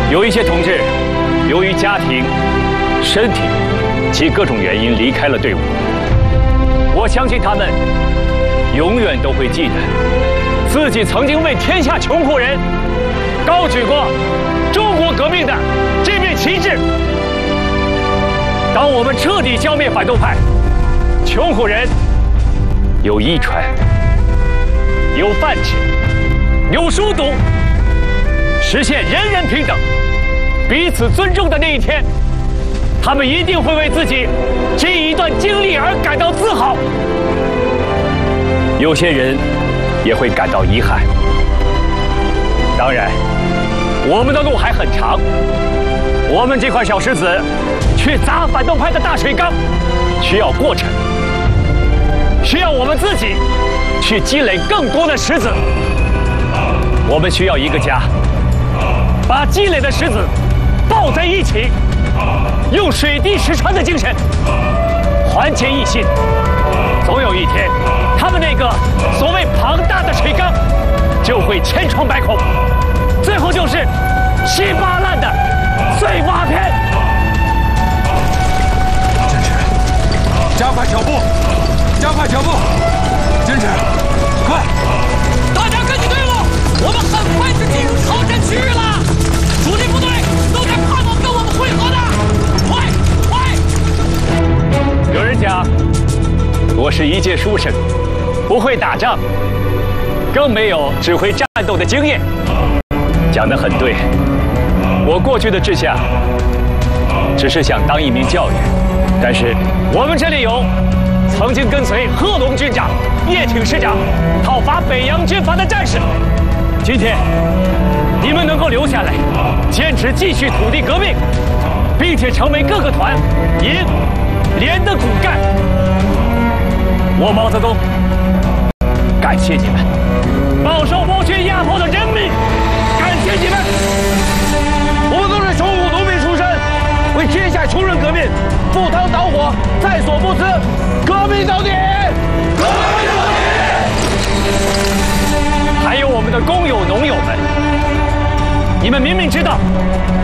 有一些同志由于家庭、身体及各种原因离开了队伍，我相信他们永远都会记得自己曾经为天下穷苦人高举过中国革命的这面旗帜。当我们彻底消灭反动派，穷苦人有衣穿，有饭吃，有书读，实现人人平等、彼此尊重的那一天，他们一定会为自己这一段经历而感到自豪。有些人也会感到遗憾。当然，我们的路还很长，我们这块小石子去砸反动派的大水缸，需要过程，需要我们自己去积累更多的石子。我们需要一个家，把积累的石子抱在一起，用水滴石穿的精神团结一心。总有一天，他们那个所谓庞大的水缸就会千疮百孔，最后就是稀巴烂的碎瓦片。 坚持，加快脚步，加快脚步，坚持，快！ 大家跟紧队伍，我们很快就进入朝鲜区域了。主力部队都在盼望跟我们会合的，快快！ 有人讲我是一介书生，不会打仗，更没有指挥战斗的经验。讲得很对，我过去的志向只是想当一名教员，但是我们这里有曾经跟随贺龙军长、叶挺师长讨伐北洋军阀的战士。今天你们能够留下来，坚持继续土地革命，并且成为各个团、营、连的骨干，我毛泽东感谢你们，饱受剥削压迫的人民感谢你们。 我们都是穷苦农民出身，为天下穷人革命，赴汤蹈火，在所不辞，革命到底！革命到底！ 还有我们的工友、农友们，你们明明知道